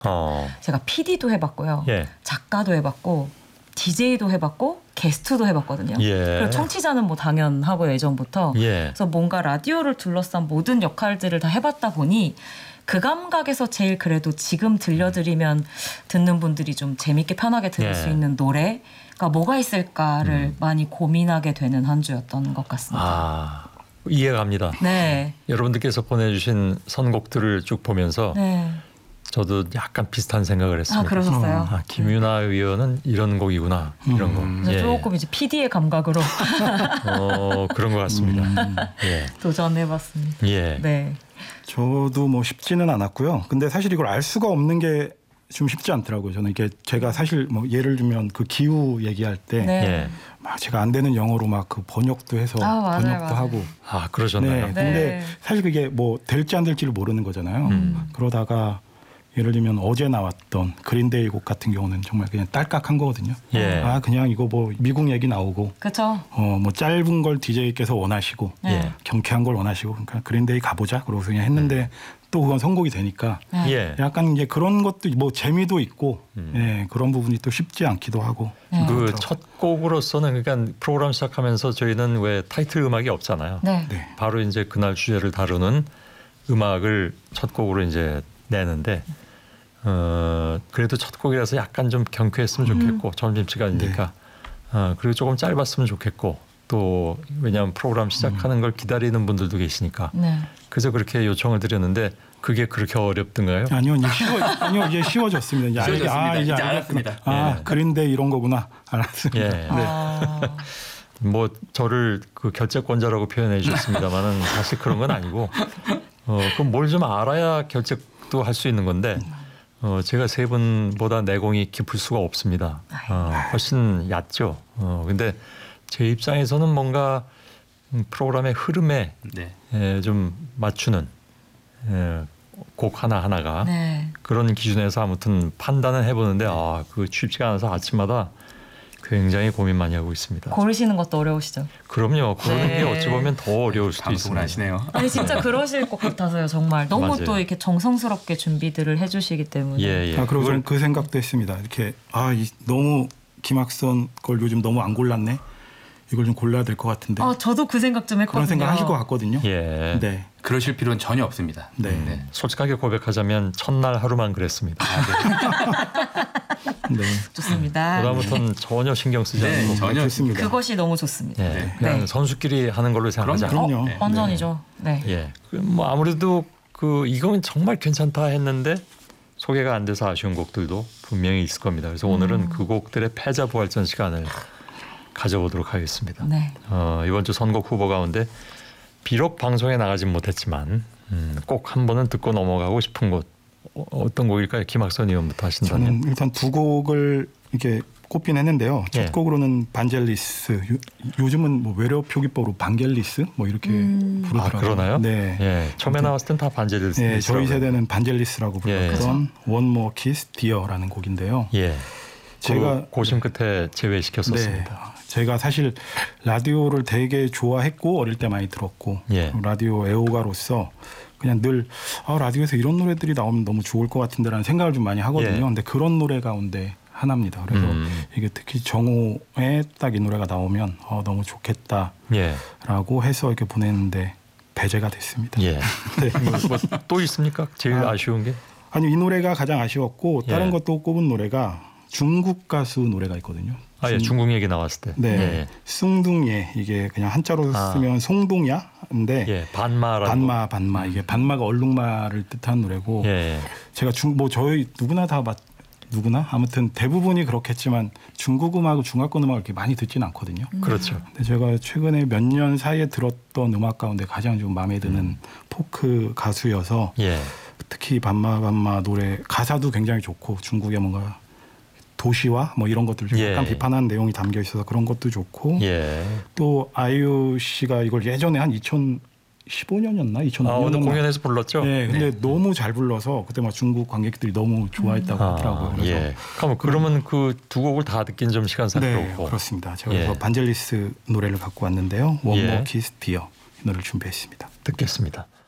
제가 PD도 해봤고요. 예. 작가도 해봤고 DJ도 해봤고 게스트도 해봤거든요. 예. 그리고 청취자는 뭐 당연하고요. 예전부터. 예. 그래서 뭔가 라디오를 둘러싼 모든 역할들을 다 해봤다 보니 그 감각에서 제일 그래도 지금 들려드리면 듣는 분들이 좀 재밌게 편하게 들을 수 있는 노래가 뭐가 있을까를 많이 고민하게 되는 한 주였던 것 같습니다. 아, 이해갑니다. 네. 여러분들께서 보내주신 선곡들을 쭉 보면서 네. 저도 약간 비슷한 생각을 했습니다. 아, 그러셨어요? 김유나 의원은 이런 곡이구나. 이런 곡. 그래서 조금 이제 PD의 감각으로 그런 것 같습니다. 예. 도전해봤습니다. 예. 네. 저도 뭐 쉽지는 않았고요. 근데 사실 이걸 알 수가 없는 게 좀 쉽지 않더라고요. 저는 이게 제가 사실 뭐 예를 들면 그 기후 얘기할 때 네. 막 제가 안 되는 영어로 막 그 번역도 해서 맞아요, 번역도 맞아요. 하고. 아, 그러셨나요? 네. 근데 사실 그게 뭐 될지 안 될지를 모르는 거잖아요. 그러다가 예를 들면 어제 나왔던 그린데이 곡 같은 경우는 정말 그냥 딸깍한 거거든요. 예. 아 그냥 이거 뭐 미국 얘기 나오고 그렇죠. 뭐 짧은 걸 DJ께서 원하시고 예. 경쾌한 걸 원하시고 그러니까 그린데이 가보자 그러고 그냥 했는데 또 그건 선곡이 되니까 예. 약간 이제 그런 것도 뭐 재미도 있고 예, 그런 부분이 또 쉽지 않기도 하고 그 첫 곡으로서는 그러니까 프로그램 시작하면서 저희는 왜 타이틀 음악이 없잖아요. 네. 네. 바로 이제 그날 주제를 다루는 음악을 첫 곡으로 이제 내는데 그래도 첫 곡이라서 약간 좀 경쾌했으면 좋겠고 점심시간이니까 그리고 조금 짧았으면 좋겠고 또 왜냐하면 프로그램 시작하는 걸 기다리는 분들도 계시니까 네. 그래서 그렇게 요청을 드렸는데 그게 그렇게 어렵던가요? 아니요, 이제 쉬워졌습니다. 쉬워졌습니다. 이제 이제 알았습니다. 알았습니다. 그린데이 이런 거구나. 알았습니다. 예. 네. 저를 그 결재권자라고 표현해 주셨습니다만은 사실 그런 건 아니고 그럼 뭘 좀 알아야 결재도 할 수 있는 건데 제가 세 분보다 내공이 깊을 수가 없습니다. 훨씬 얕죠. 근데 제 입장에서는 뭔가 프로그램의 흐름에 좀 맞추는 곡 하나하나가 그런 기준에서 아무튼 판단을 해보는데 그 쉽지가 않아서 아침마다 굉장히 고민 많이 하고 있습니다. 고르시는 것도 어려우시죠? 그럼요. 고르는 게 어찌 보면 더 어려울 수도 있습니다. 하시네요. 아니 진짜 그러실 것 같아서요. 정말 너무 맞아요. 또 이렇게 정성스럽게 준비들을 해주시기 때문에. 예. 그리고 저는 그 생각도 했습니다. 이렇게 너무 김학선 걸 요즘 너무 안 골랐네. 이걸 좀 골라야 될 것 같은데. 저도 그 생각 좀 했거든요. 그런 생각 하실 것 같거든요. 예. 네. 그러실 필요는 전혀 없습니다. 네. 솔직하게 고백하자면 첫날 하루만 그랬습니다. 네. 좋습니다. 그다음부터는 전혀 신경 쓰지 않고 전혀 좋습니다. 그것이 너무 좋습니다. 그냥 선수끼리 하는 걸로 생각하자. 그럼요. 완전이죠. 네. 예. 뭐 아무래도 이건 정말 괜찮다 했는데 소개가 안 돼서 아쉬운 곡들도 분명히 있을 겁니다. 그래서 오늘은 그 곡들의 패자부활전 시간을 가져보도록 하겠습니다. 네. 이번 주 선곡 후보 가운데 비록 방송에 나가진 못했지만 꼭 한 번은 듣고 넘어가고 싶은 곳 어떤 곡일까요? 김학선 의원부터 하신다면. 저는 일단 두 곡을 이렇게 꼽긴 했는데요. 첫 곡으로는 반젤리스. 요즘은 뭐 외래어 표기법으로 반겔리스 뭐 이렇게 부르더라고요. 그러나요? 네. 예. 처음에 나왔을 땐 다 반젤리스. 네, 저희 세대는 반젤리스라고 불렀던 One More Kiss Dear라는 곡인데요. 예. 제가 고심 끝에 제외시켰었습니다. 네, 제가 사실 라디오를 되게 좋아했고 어릴 때 많이 들었고 라디오 애호가로서 그냥 늘 라디오에서 이런 노래들이 나오면 너무 좋을 것 같은데라는 생각을 좀 많이 하거든요. 근데 그런 노래 가운데 하나입니다. 그래서 이게 특히 정호의 딱 이 노래가 나오면 너무 좋겠다라고 해서 이렇게 보냈는데 배제가 됐습니다. 예. 네. 또 있습니까? 제일 아쉬운 게? 아니 이 노래가 가장 아쉬웠고 다른 것도 꼽은 노래가 중국 가수 노래가 있거든요. 중국 얘기 나왔을 때. 네. 숭둥예 이게 그냥 한자로 쓰면 송동야인데 반마 이게 반마가 얼룩말을 뜻하는 노래고 제가 저희 누구나 아무튼 대부분이 그렇겠지만 중국 음악을 중화권 음악을 이렇게 많이 듣지는 않거든요. 그렇죠. 근데 제가 최근에 몇 년 사이에 들었던 음악 가운데 가장 좀 마음에 드는 포크 가수여서 특히 반마 노래 가사도 굉장히 좋고 중국의 뭔가 도시와 뭐 이런 것들 좀 약간 비판하는 내용이 담겨 있어서 그런 것도 좋고 또 아이유 씨가 이걸 예전에 한 2015년이었나 2005년이었나 어느 공연에서 불렀죠. 네, 근데 너무 잘 불러서 그때 막 중국 관객들이 너무 좋아했다고 하더라고요. 그래서 그러면 그 두 곡을 다 듣긴 좀 시간 살펴보고. 그렇습니다. 제가 그래서 반젤리스 노래를 갖고 왔는데요. One More Kiss Dear 이 노래를 준비했습니다. 듣겠습니다.